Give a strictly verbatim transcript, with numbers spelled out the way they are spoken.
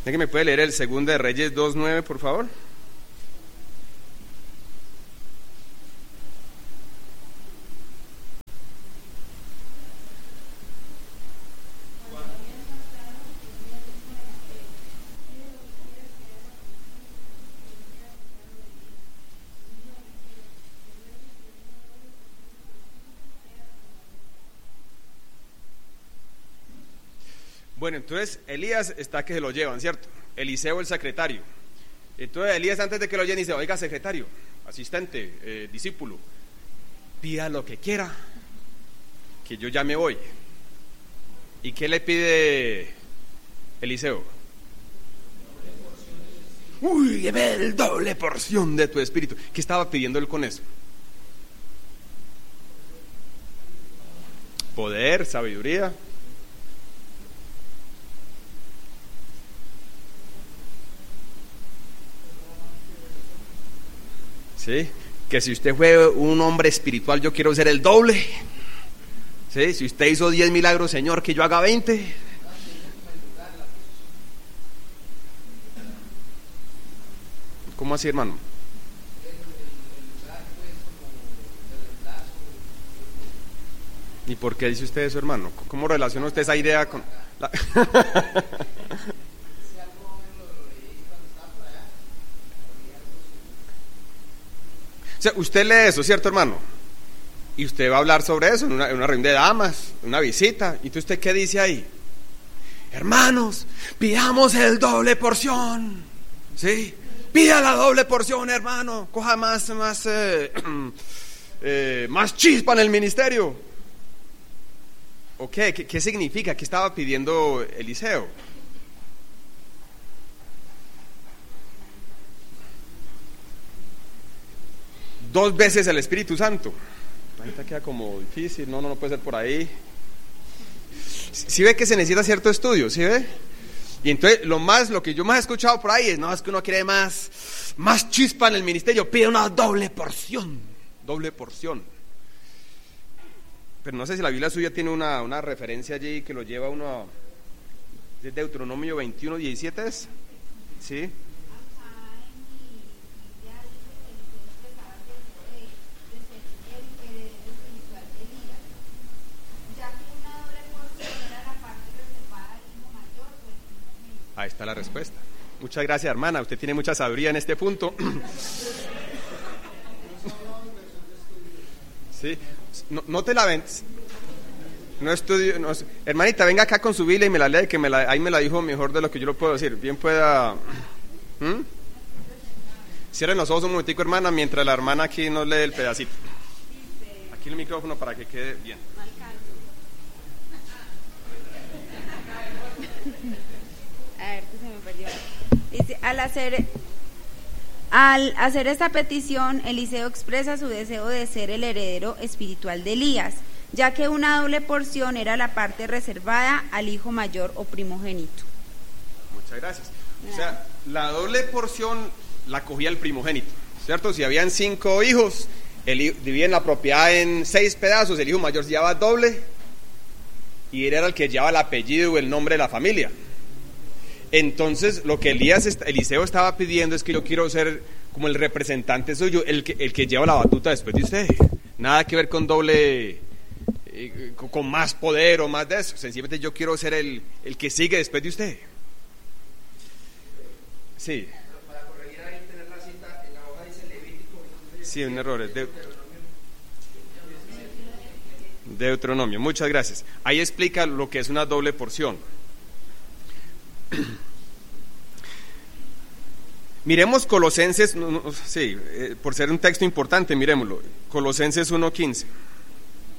¿Alguien me puede leer el segundo de Reyes dos nueve, por favor? Bueno, entonces Elías está que se lo llevan, ¿cierto? Eliseo el secretario. Entonces Elías, antes de que lo lleven, dice: oiga, secretario, asistente, eh, discípulo, pida lo que quiera, que yo ya me voy. ¿Y qué le pide Eliseo? Uy, deme el doble porción de tu espíritu. ¿Qué estaba pidiendo él con eso? Poder, sabiduría. ¿Sí? Que si usted fue un hombre espiritual, yo quiero ser el doble. ¿Sí? Si usted hizo diez milagros, Señor, que yo haga veinte. ¿Cómo así, hermano? ¿Y por qué dice usted eso, hermano? ¿Cómo relaciona usted esa idea con la... O sea, usted lee eso, ¿cierto, hermano? Y usted va a hablar sobre eso en una, en una reunión de damas, una visita. ¿Y entonces usted qué dice ahí? Hermanos, pidamos el doble porción. ¿Sí? Pida la doble porción, hermano. Coja más, más, eh, eh, más chispa en el ministerio. ¿O qué? ¿Qué, qué significa? ¿Qué estaba pidiendo Eliseo? Dos veces el Espíritu Santo. Ahorita queda como difícil, no, no, no puede ser por ahí. ¿Sí ve que se necesita cierto estudio? ¿Sí ve? Y entonces lo más, lo que yo más he escuchado por ahí es: no, es que uno quiere más, más chispa en el ministerio, pide una doble porción, doble porción. Pero no sé si la Biblia suya tiene una, una referencia allí que lo lleva uno a ¿de Deuteronomio veintiuno diecisiete es? ¿Sí? Ahí está la respuesta. Muchas gracias, hermana. Usted tiene mucha sabiduría en este punto. Sí. No, no te la ven. No estudio. No, hermanita, venga acá con su Biblia y me la lee, que me la, ahí me la dijo mejor de lo que yo lo puedo decir. Bien pueda. ¿Mm? Cierren los ojos un momentico, hermana, mientras la hermana aquí nos lee el pedacito. Aquí el micrófono para que quede bien. A ver, que se me perdió. Dice: al hacer al hacer esta petición, Eliseo expresa su deseo de ser el heredero espiritual de Elías, ya que una doble porción era la parte reservada al hijo mayor o primogénito. Muchas gracias. O sea, la doble porción la cogía el primogénito, ¿cierto? Si habían cinco hijos, el, dividían la propiedad en seis pedazos, el hijo mayor se llevaba doble y él era el que llevaba el apellido o el nombre de la familia. Entonces lo que Elías, Eliseo estaba pidiendo es que yo quiero ser como el representante suyo, el que, el que lleva la batuta después de usted. Nada que ver con doble, eh, con más poder o más de eso. Sencillamente yo quiero ser el, el que sigue después de usted. Sí. Para corregir ahí, tener la cita, en la hoja dice Levítico. Sí, un error. Es de... Deuteronomio. Muchas gracias. Ahí explica lo que es una doble porción. Miremos Colosenses, no, no, sí, eh, por ser un texto importante, miremoslo. Colosenses uno quince.